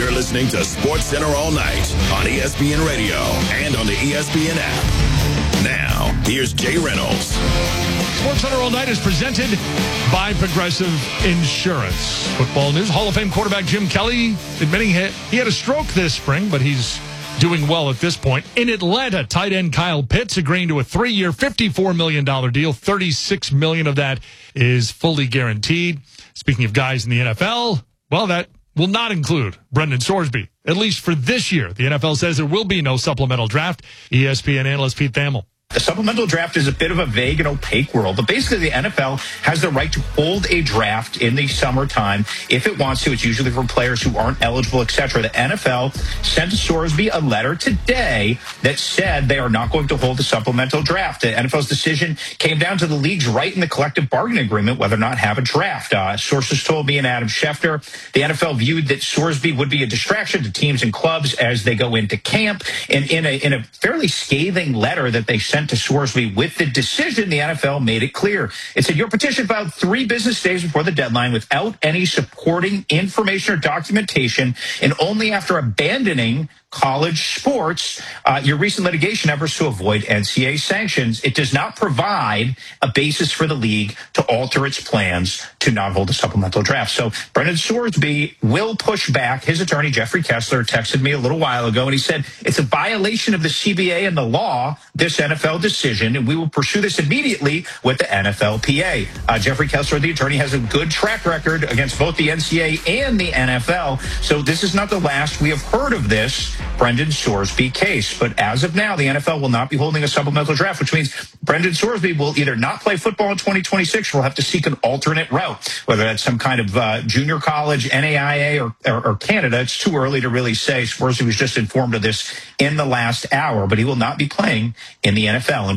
You're listening to Sports Center all night on ESPN Radio and on the ESPN app. Now, here's Jay Reynolds. Sports Center all night is presented by Progressive Insurance. Football news. Hall of Fame quarterback Jim Kelly admitting he had a stroke this spring, but he's doing well at this point. In Atlanta, tight end Kyle Pitts agreeing to a 3-year, $54 million deal. $36 million of that is fully guaranteed. Speaking of guys in the NFL, well, that will not include Brendan Sorsby, at least for this year. The NFL says there will be no supplemental draft. ESPN analyst Pete Thamel. The supplemental draft is a bit of a vague and opaque world, but basically the NFL has the right to hold a draft in the summertime if it wants to. It's usually for players who aren't eligible, etc. The NFL sent Sorsby a letter today that said they are not going to hold a supplemental draft. The NFL's decision came down to the league's right in the collective bargaining agreement whether or not have a draft. Sources told me and Adam Schefter the NFL viewed that Sorsby would be a distraction to teams and clubs as they go into camp. And in a fairly scathing letter that they sent to Sorsby with the decision, the NFL made it clear. It said, your petition filed 3 business days before the deadline without any supporting information or documentation, and only after abandoning college sports, your recent litigation efforts to avoid NCAA sanctions. It does not provide a basis for the league to alter its plans to not hold a supplemental draft. So Brendan Sorsby will push back. His attorney, Jeffrey Kessler, texted me a little while ago, and he said it's a violation of the CBA and the law, this NFL decision, and we will pursue this immediately with the NFLPA. Jeffrey Kessler, the attorney, has a good track record against both the NCAA and the NFL. So this is not the last we have heard of this Brendan Sorsby case. But as of now, the NFL will not be holding a supplemental draft, which means Brendan Sorsby will either not play football in 2026 or will have to seek an alternate route, whether that's some kind of junior college, NAIA, or Canada. It's too early to really say. Sorsby was just informed of this in the last hour, but he will not be playing in the NFL in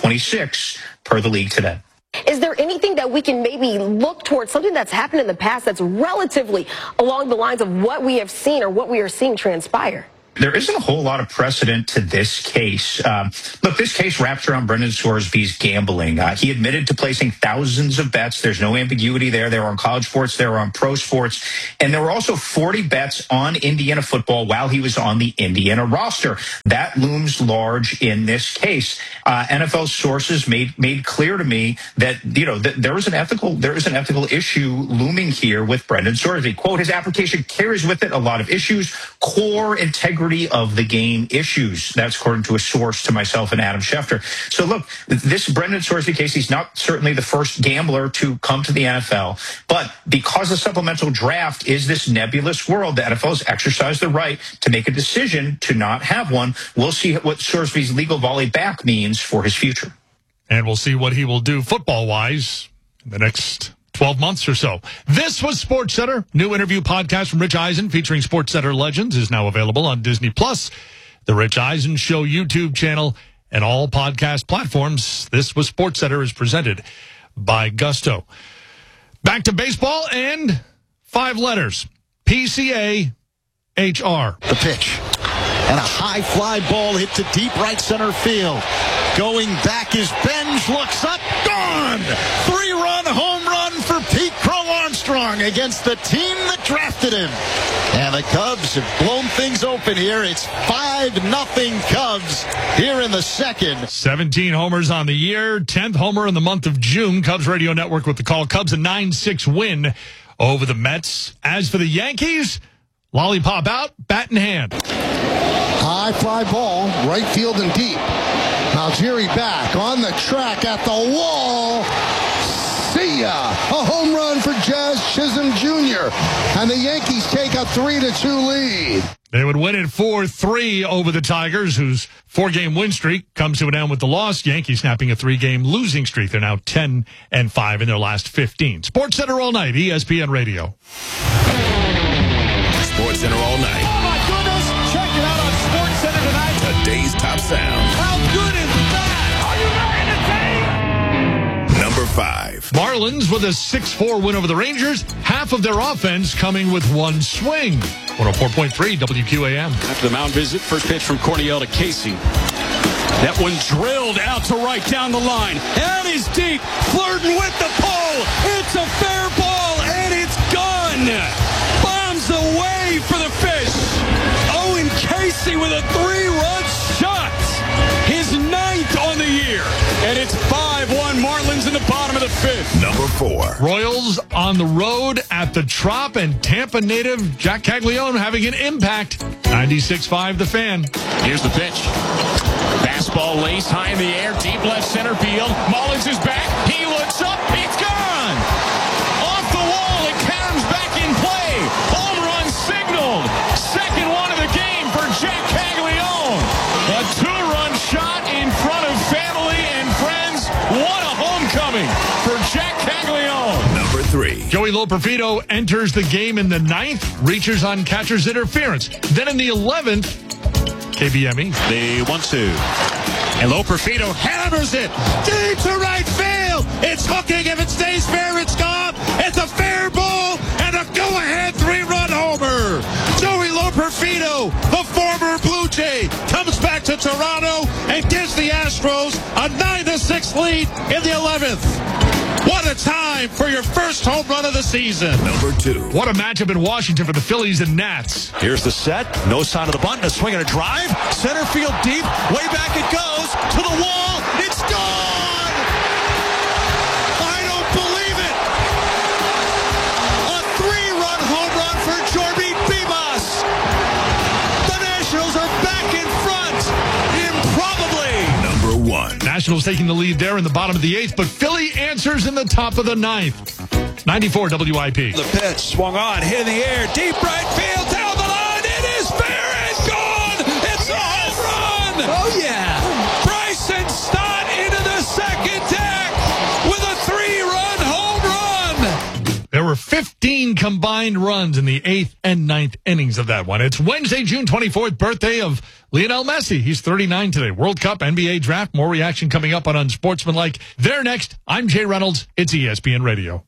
2026 per the league today. Is there anything that we can maybe look towards, something that's happened in the past that's relatively along the lines of what we have seen or what we are seeing transpire? There isn't a whole lot of precedent to this case. Look, this case wraps around Brendan Sorsby's gambling. He admitted to placing thousands of bets. There's no ambiguity there. They were on college sports. They were on pro sports. And there were also 40 bets on Indiana football while he was on the Indiana roster. That looms large in this case. NFL sources made clear to me that, that there is an ethical issue looming here with Brendan Sorsby. Quote, his application carries with it a lot of issues, core integrity of the game issues. That's according to a source to myself and Adam Schefter. So look, this Brendan Sorsby case, he's not certainly the first gambler to come to the NFL, but because the supplemental draft is this nebulous world, the NFL has exercised the right to make a decision to not have one. We'll see what Sorsby's legal volley back means for his future. And we'll see what he will do football-wise in the next 12 months or so. This was Sports Center. New interview podcast from Rich Eisen featuring Sports Center legends is now available on Disney+, the Rich Eisen Show YouTube channel, and all podcast platforms. This was Sports Center is presented by Gusto. Back to baseball and 5 letters. PCA HR. The pitch. And a high fly ball hit to deep right center field. Going back is Benj, looks up, gone! 3-run home run for Pete Crow Armstrong against the team that drafted him. And the Cubs have blown things open here. It's 5-0 Cubs here in the second. 17 homers on the year, 10th homer in the month of June. Cubs Radio Network with the call. Cubs a 9-6 win over the Mets. As for the Yankees, lollipop out, bat in hand. High fly ball, right field and deep. Algieri back on the track at the wall. See ya! A home run for Jazz Chisholm Jr. And the Yankees take a 3-2 lead. They would win it 4-3 over the Tigers, whose 4-game win streak comes to an end with the loss. Yankees snapping a 3-game losing streak. They're now 10-5 in their last 15. Sports Center all night, ESPN Radio. Sports Center all night. Oh, my goodness. Check it out on Sports Center tonight. Today's top sound. How good is that? Are you ready to take? Number 5. Marlins with a 6-4 win over the Rangers. Half of their offense coming with one swing. 104.3 WQAM. After the mound visit, first pitch from Corniel to Casey. That one drilled out to right down the line. And he's deep, flirting with the pole. It's a fair ball, and it's gone. Bombs away for the fish. Messi with a 3-run shot. His 9th on the year. And it's 5-1 Marlins in the bottom of the 5th. Number 4. Royals on the road at the Trop, and Tampa native Jack Caglione having an impact. 96.5 The Fan. Here's the pitch. Fastball laced high in the air, deep left center field. Mullins is back. He looks up. It's gone. Off the wall. It comes back in play. Home run signaled. Second one of the game for Jack Caglione. A 2-run shot in front of family and friends. What a homecoming for Jack Caglione. Number 3. Joey Loperfido enters the game in the 9th, reaches on catcher's interference. Then in the 11th, KBME. The 1-2. And Loperfido hammers it deep to right field. It's hooking. If it stays fair, it's gone. It's a fair ball and a go-ahead 3-run homer. Joey Loperfido, the former Blue Jay, comes back to Toronto and gives the Astros a 9-6 lead in the 11th. What a time for your first home run of the season. Number 2. What a matchup in Washington for the Phillies and Nats. Here's the set. No sign of the bunt. A swing and a drive. Center field deep. Way back it goes. To the wall. It's gone. I don't believe it. A 3-run home run for Jorby Bibas. The Nationals are back in front. Improbably. Number 1. Nationals taking the lead there in the bottom of the 8th, but Philly answers in the top of the 9th. 94 WIP. The pitch swung on, hit in the air, deep right field, down the line. It is fair and gone. It's a home run. Oh, yeah. Bryson Stott into the second deck with a 3-run home run. There were 15 combined runs in the 8th and 9th innings of that one. It's Wednesday, June 24th, birthday of Lionel Messi. He's 39 today. World Cup, NBA draft, more reaction coming up on Unsportsmanlike. There next, I'm Jay Reynolds. It's ESPN Radio.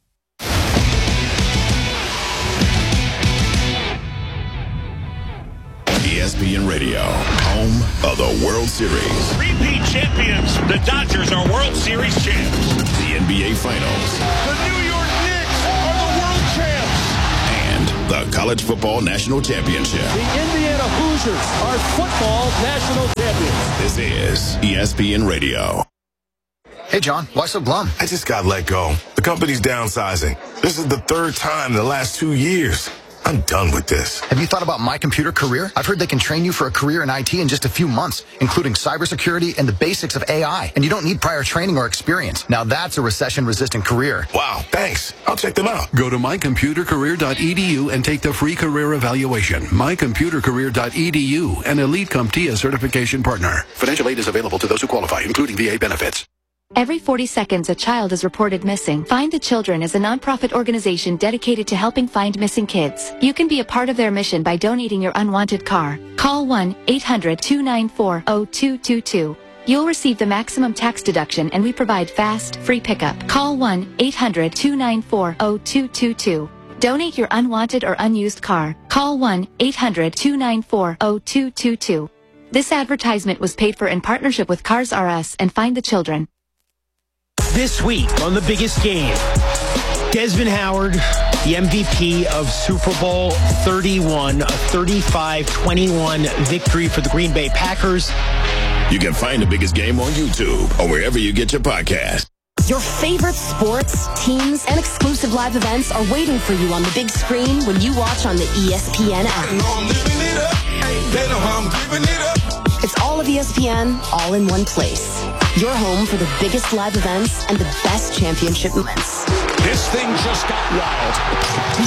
ESPN Radio, home of the World Series. Repeat champions. The Dodgers are World Series champs. The NBA Finals. The New York Knicks are the world champs. And the College Football National Championship. The Indiana Hoosiers are football national champions. This is ESPN Radio. Hey, John, why so glum? I just got let go. The company's downsizing. This is the 3rd time in the last 2 years. I'm done with this. Have you thought about My Computer Career? I've heard they can train you for a career in IT in just a few months, including cybersecurity and the basics of AI. And you don't need prior training or experience. Now that's a recession-resistant career. Wow, thanks. I'll check them out. Go to mycomputercareer.edu and take the free career evaluation. Mycomputercareer.edu, an Elite CompTIA certification partner. Financial aid is available to those who qualify, including VA benefits. Every 40 seconds, a child is reported missing. Find the Children is a nonprofit organization dedicated to helping find missing kids. You can be a part of their mission by donating your unwanted car. Call 1-800-294-0222. You'll receive the maximum tax deduction, and we provide fast, free pickup. Call 1-800-294-0222. Donate your unwanted or unused car. Call 1-800-294-0222. This advertisement was paid for in partnership with Cars R Us and Find the Children. This week on The Biggest Game, Desmond Howard, the MVP of Super Bowl 31, a 35-21 victory for the Green Bay Packers. You can find The Biggest Game on YouTube or wherever you get your podcast. Your favorite sports, teams, and exclusive live events are waiting for you on the big screen when you watch on the ESPN app. It's all of ESPN, all in one place. Your home for the biggest live events and the best championship moments. This thing just got wild.